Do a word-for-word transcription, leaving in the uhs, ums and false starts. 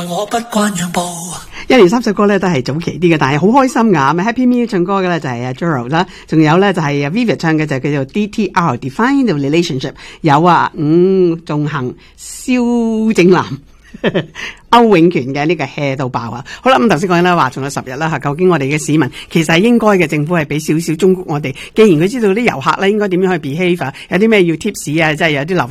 我不慣讓步。 一連三首歌咧都係早期啲嘅，但係好開心㗎。咁 Happy Me 唱歌嘅咧就係阿 Gerald 啦，仲有咧就係 Vivian 唱嘅就叫做 D T R Define the Relationship， 有啊伍仲衡、蕭正楠、歐永權嘅呢個 hea 到爆啊！好啦，咁頭先講啦，話仲有十日啦嚇，究竟我哋嘅市民其實係應該嘅，政府係俾少少忠告我哋，既然佢知道啲遊客咧應該點樣去 behave， 有啲咩要 tips 啊，即係有啲留